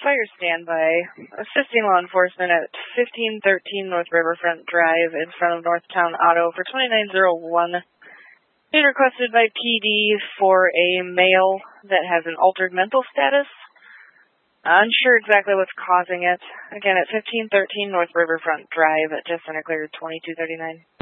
fire standby, assisting law enforcement at 1513 North Riverfront Drive in front of Northtown Auto for 2901. Being requested by PD for a male that has an altered mental status. Unsure exactly what's causing it. Again, at 1513 North Riverfront Drive at Jeff Center, cleared 2239.